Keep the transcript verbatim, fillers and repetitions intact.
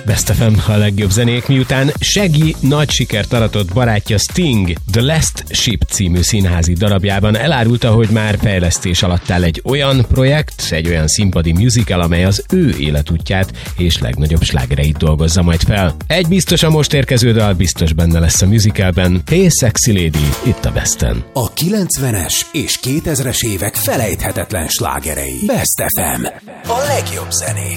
Best ef em, a legjobb zenék, miután Shaggy nagy sikert aratott barátja Sting The Last Ship című színházi darabjában elárulta, hogy már fejlesztés alatt áll egy olyan projekt, egy olyan színpadi musical, amely az ő életútját és legnagyobb slágereit dolgozza majd fel. Egy biztos, a most érkező dal biztos benne lesz a musicalben. Hey Sexy Lady, itt a Besten. A kilencvenes és kétezres évek felejthetetlen slágerei. Best ef em. A legjobb zenék.